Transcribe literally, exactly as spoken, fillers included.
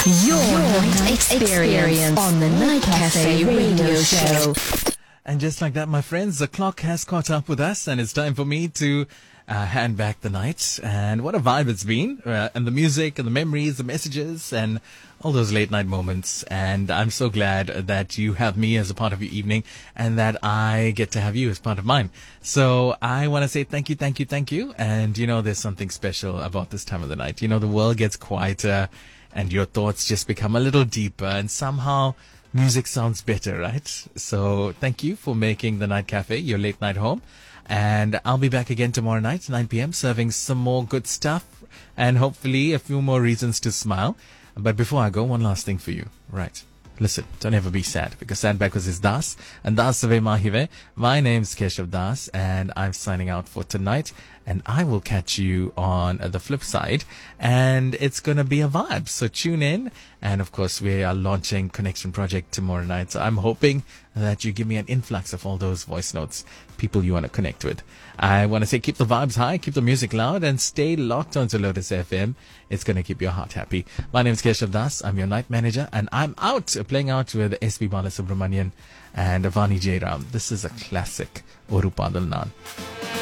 Your night experience on the Night Cafe radio show. And just like that, my friends, the clock has caught up with us, and it's time for me to uh, hand back the night. And what a vibe it's been, uh, and the music, and the memories, the messages, and all those late night moments. And I'm so glad that you have me as a part of your evening, and that I get to have you as part of mine. So I want to say thank you, thank you, thank you. And you know, there's something special about this time of the night. You know, the world gets quieter, and your thoughts just become a little deeper, and somehow music sounds better, right? So thank you for making the Night Cafe your late night home. And I'll be back again tomorrow night, nine p.m, serving some more good stuff and hopefully a few more reasons to smile. But before I go, one last thing for you. Right. Listen, don't ever be sad, because sad backwards is Das, and Das Save Mahive. My name's Keshav Das, and I'm signing out for tonight, and I will catch you on the flip side, and it's gonna be a vibe, so tune in. And of course, we are launching Connection Project tomorrow night, so I'm hoping that you give me an influx of all those voice notes, people you want to connect with. I want to say keep the vibes high, keep the music loud, and stay locked onto Lotus F M. It's going to keep your heart happy. My name is Keshav Das. I'm your night manager, and I'm out playing out with S P Balasubramanian and Avani J Ram. This is a classic, Oru Padal Naan.